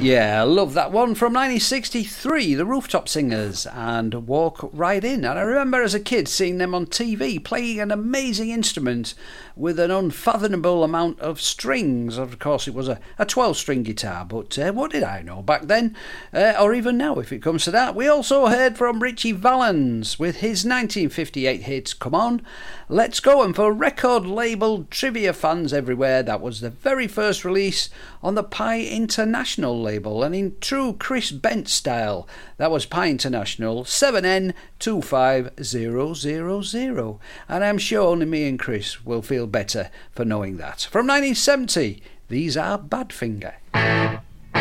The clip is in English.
Yeah, I love that one from 1963, the Rooftop Singers and Walk Right In. And I remember as a kid seeing them on TV playing an amazing instrument with an unfathomable amount of strings. Of course, it was a 12-string guitar, but what did I know back then, or even now if it comes to that. We also heard from Ritchie Valens with his 1958 hit, Come On, Let's Go. And for record label trivia fans everywhere, that was the very first release on the Pie International label, and in true Chris Bent style, that was Pie International 7N25000, and I'm sure only me and Chris will feel better for knowing that. From 1970, these are Badfinger.